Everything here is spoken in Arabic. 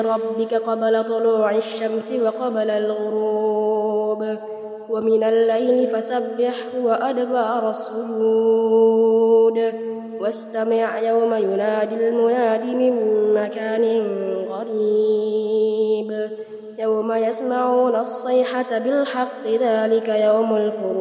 ربك قبل طلوع الشمس وقبل الغروب ومن الليل فسبحه وأدبار السجود واستمع يوم ينادي المناد من مكان قريب يوم يسمعون الصيحة بالحق ذلك يوم الفروج